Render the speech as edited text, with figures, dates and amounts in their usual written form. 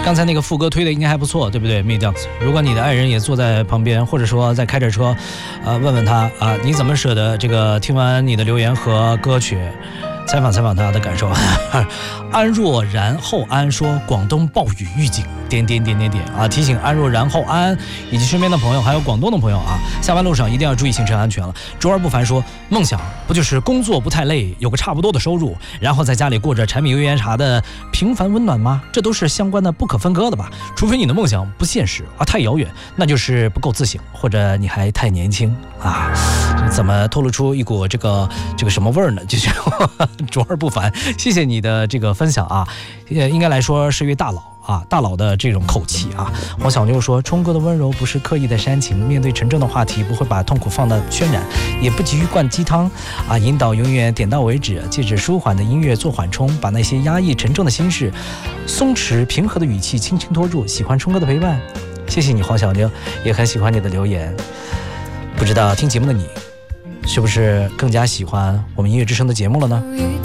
刚才那个副歌推的应该还不错，对不对 ？Middox， 如果你的爱人也坐在旁边，或者说在开着车，问问他啊，你怎么舍得这个听完你的留言和歌曲，采访他的感受。安若然后安说，广东暴雨预警。啊！提醒安若然后安以及身边的朋友，还有广东的朋友啊，下班路上一定要注意行车安全了。卓而不凡说，梦想不就是工作不太累，有个差不多的收入，然后在家里过着柴米油盐茶的平凡温暖吗？这都是相关的不可分割的吧？除非你的梦想不现实啊，太遥远，那就是不够自省，或者你还太年轻啊。怎么透露出一股这个什么味儿呢？就是卓而不凡，谢谢你的这个分享啊，应该来说是一位大佬。大佬的这种口气啊，黄小妞说，冲哥的温柔不是刻意的煽情，面对沉重的话题不会把痛苦放大渲染，也不急于灌鸡汤啊，引导永远点到为止，借着舒缓的音乐做缓冲，把那些压抑沉重的心事松弛平和的语气轻轻拖住。喜欢冲哥的陪伴，谢谢你黄小妞，也很喜欢你的留言。不知道听节目的你是不是更加喜欢我们音乐之声的节目了呢？